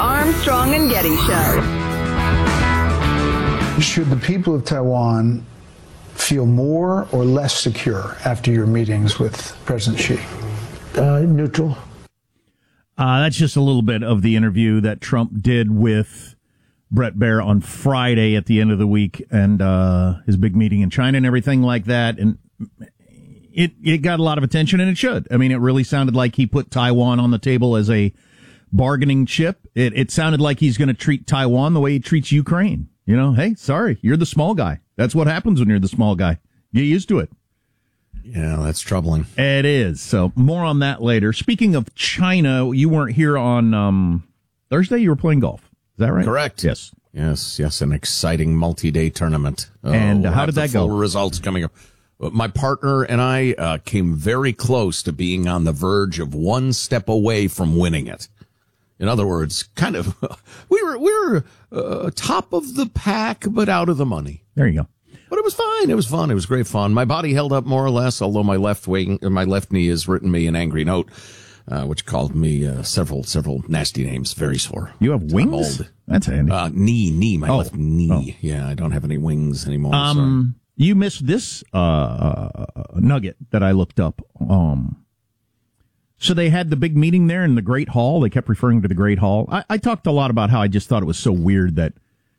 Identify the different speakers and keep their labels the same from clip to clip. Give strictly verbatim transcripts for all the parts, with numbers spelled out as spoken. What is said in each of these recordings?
Speaker 1: Armstrong and Getty Show.
Speaker 2: Should the people of Taiwan feel more or less secure after your meetings with President Xi?
Speaker 3: Uh, neutral.
Speaker 4: Uh, that's just a little bit of the interview that Trump did with Bret Baier on Friday at the end of the week, and uh, his big meeting in China and everything like that. And it it got a lot of attention, and it should. I mean, it really sounded like he put Taiwan on the table as a bargaining chip. It, it sounded like he's going to treat Taiwan the way he treats Ukraine. You know, hey, sorry, you're the small guy. That's what happens when you're the small guy. Get used to it.
Speaker 5: Yeah, that's troubling.
Speaker 4: It is. So more on that later. Speaking of China, you weren't here on um, Thursday. You were playing golf. Is that right?
Speaker 5: Correct.
Speaker 4: Yes.
Speaker 5: Yes, yes, an exciting multi-day tournament. Oh,
Speaker 4: and
Speaker 5: we'll
Speaker 4: how did that go?
Speaker 5: Full results coming up. My partner and I uh, came very close to being on the verge of one step away from winning it. In other words, kind of, we were we were uh, top of the pack, but out of the money.
Speaker 4: There you go.
Speaker 5: But it was fine. It was fun. It was great fun. My body held up more or less, although my left wing, my left knee has written me an angry note, uh, which called me uh, several several nasty names. Very sore.
Speaker 4: You have wings? That's handy.
Speaker 5: Uh, knee, knee, my
Speaker 4: oh.
Speaker 5: left knee.
Speaker 4: Oh.
Speaker 5: Yeah, I don't have any wings anymore.
Speaker 4: Um,
Speaker 5: sorry.
Speaker 4: You missed this uh, nugget that I looked up. Um. So they had the big meeting there in the Great Hall. They kept referring to the Great Hall. I, I talked a lot about how I just thought it was so weird that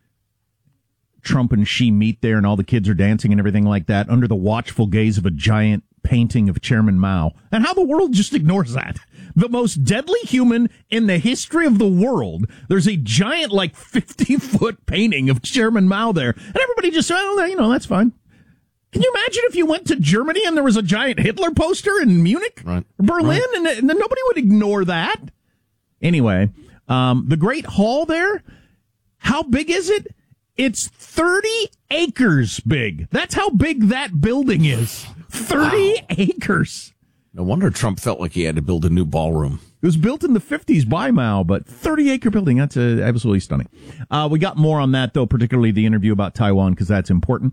Speaker 4: Trump and Xi meet there and all the kids are dancing and everything like that under the watchful gaze of a giant painting of Chairman Mao. And how the world just ignores that. The most deadly human in the history of the world. There's a giant, like, fifty-foot painting of Chairman Mao there. And everybody just, well, you know, that's fine. Can you imagine if you went to Germany and there was a giant Hitler poster in Munich,
Speaker 5: right.
Speaker 4: Berlin,
Speaker 5: right.
Speaker 4: and, and then nobody would ignore that? Anyway, um, the Great Hall there, how big is it? It's thirty acres big. That's how big that building is. thirty wow. acres.
Speaker 5: No wonder Trump felt like he had to build a new ballroom.
Speaker 4: It was built in the fifties by Mao, but thirty-acre building, that's uh, absolutely stunning. Uh, we got more on that, though, particularly the interview about Taiwan, because that's important.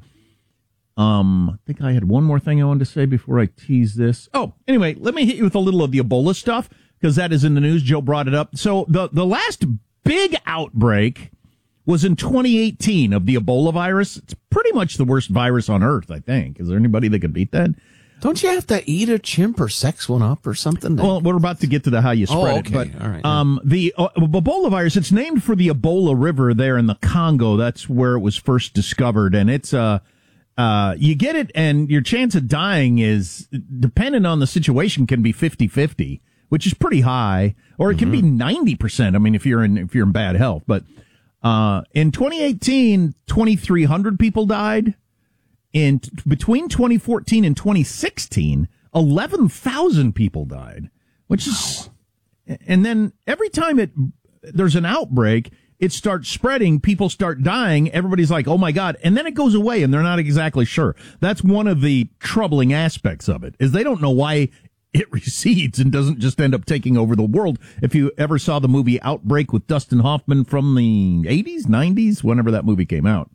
Speaker 4: Um, I think I had one more thing I wanted to say before I tease this. Oh, anyway, let me hit you with a little of the Ebola stuff, because that is in the news. Joe brought it up. So the, the last big outbreak was in twenty eighteen of the Ebola virus. It's pretty much the worst virus on Earth, I think. Is there anybody that could beat that?
Speaker 5: Don't you have to eat a chimp or sex one up or something?
Speaker 4: Well, we're about to get to the how you spread
Speaker 5: oh, okay.
Speaker 4: it. But
Speaker 5: All right,
Speaker 4: um,
Speaker 5: yeah.
Speaker 4: the uh, Ebola virus, it's named for the Ebola River there in the Congo. That's where it was first discovered. And it's uh, uh, you get it, and your chance of dying is, depending on the situation, can be fifty-fifty, which is pretty high. Or it can mm-hmm. be ninety percent. I mean, if you're in if you're in bad health. But uh, in twenty eighteen, twenty-three hundred people died. In t- between twenty fourteen and twenty sixteen, eleven thousand people died, which is, and then every time it there's an outbreak, it starts spreading, people start dying, everybody's like, oh my God, and then it goes away and they're not exactly sure. That's one of the troubling aspects of it, is they don't know why it recedes and doesn't just end up taking over the world. If you ever saw the movie Outbreak with Dustin Hoffman from the eighties, nineties, whenever that movie came out,